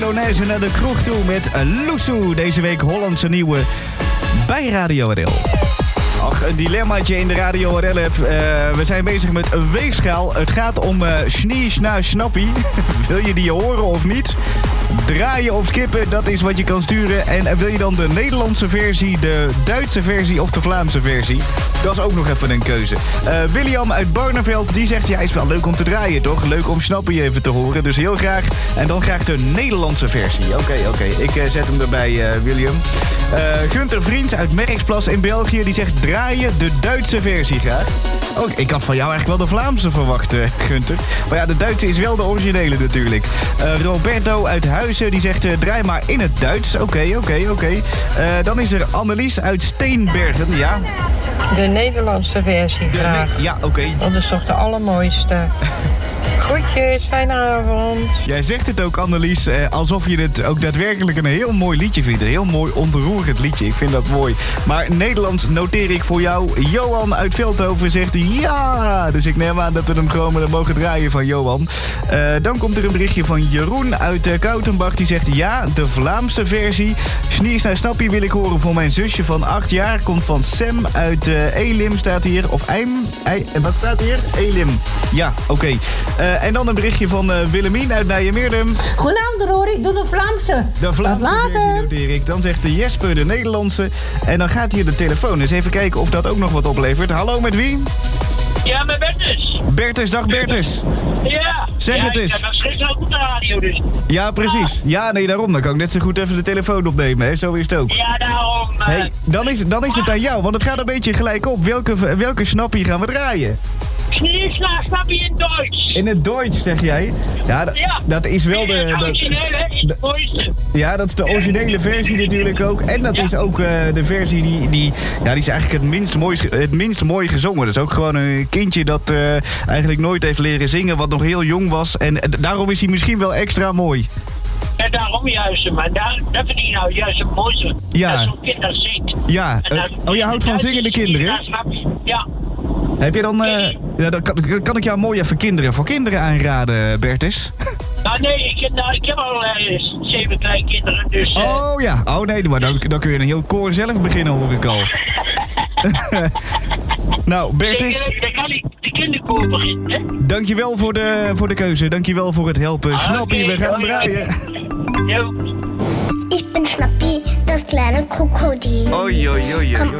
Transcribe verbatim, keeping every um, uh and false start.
Polonaise naar de kroeg toe met Loesoe. Deze week Hollandse nieuwe bij Radio R L. Ach, een dilemmaatje in de Radio R L-app. Uh, we zijn bezig met een weegschaal. Het gaat om uh, Schnie, Schna, Schnappie. Wil je die horen of niet? Draaien of skippen, dat is wat je kan sturen. En wil je dan de Nederlandse versie, de Duitse versie of de Vlaamse versie? Dat is ook nog even een keuze. Uh, William uit Barneveld, die zegt... ja, is wel leuk om te draaien, toch? Leuk om Schnappie even te horen, dus heel graag. En dan graag de Nederlandse versie. Oké, okay, oké. Okay. Ik uh, zet hem erbij, uh, William. Uh, Gunther Vriends uit Merksplas in België, die zegt... draaien de Duitse versie graag. Oh, ik had van jou eigenlijk wel de Vlaamse verwacht, uh, Gunther. Maar ja, de Duitse is wel de originele natuurlijk. Uh, Roberto uit Huizen, die zegt... Uh, draai maar in het Duits. Oké, okay, oké, okay, oké. Okay. Uh, dan is er Annelies uit Steenbergen, ja... De Nederlandse versie de graag. Ne- ja, oké. Okay. Dat is toch de allermooiste. Groetjes, fijne avond. Jij zegt het ook, Annelies, eh, alsof je het ook daadwerkelijk een heel mooi liedje vindt. Een heel mooi ontroerend liedje. Ik vind dat mooi. Maar Nederlands noteer ik voor jou. Johan uit Veldhoven zegt ja. Dus ik neem aan dat we hem gewoon mogen draaien van Johan. Uh, dan komt er een berichtje van Jeroen uit uh, Koutenbach. Die zegt ja, de Vlaamse versie. Schnies naar Snappie wil ik horen voor mijn zusje van acht jaar. Komt van Sam uit uh, Elim, staat hier. Of Eim. Ei, wat staat hier? Elim. Ja, oké. Okay. Uh, En dan een berichtje van uh, Willemien uit Nijmeerdum. Goedenavond, Rory. Ik doe de Vlaamse. De Vlaamse versie noteer ik. Dan zegt de Jesper de Nederlandse. En dan gaat hier de telefoon. Dus even kijken of dat ook nog wat oplevert. Hallo, met wie? Ja, met Bertus. Bertus, dag Bertus. Ja. Zeg ja, het eens. Ja, dat is ook op de radio dus. Ja, precies. Ja, nee, daarom. Dan kan ik net zo goed even de telefoon opnemen. Hè? Zo is het ook. Ja, daarom. Uh... Hey, dan, is, dan is het aan jou, want het gaat een beetje gelijk op. Welke, welke snappie gaan we draaien? Schneesla, snap je in Duits? In het Duits, zeg jij? Ja, d- ja. dat is wel de... Het de originele is het mooiste. Ja, dat is de originele versie natuurlijk ook. En dat ja. is ook uh, de versie die, die... Ja, die is eigenlijk het minst, mooi, het minst mooi gezongen. Dat is ook gewoon een kindje dat uh, eigenlijk nooit heeft leren zingen... wat nog heel jong was. En, en daarom is hij misschien wel extra mooi. En daarom juist, maar daar, dat vind ik nou juist het mooiste. Ja. Dat zo'n kind dat zingt. Ja. Uh, oh, je houdt van zingende kinderen? Ja. Heb je dan... Uh, ja, dan kan, kan ik jou mooi even kinderen voor kinderen aanraden, Bertus? Nou nee, ik, nou, ik heb al uh, zeven kleinkinderen, dus... Uh... Oh ja, oh nee, maar dan, dan kun je een heel koor zelf beginnen, hoor ik al. Nou, Bertus... Dan kan ik de kinderkoor beginnen, hè? Dankjewel voor de, voor de keuze, dankjewel voor het helpen. Ah, Snappie, okay, we gaan hem draaien. Jo. Ich bin Schnappi, das kleine Krokodil. Oi, oi, oi, oi. Komm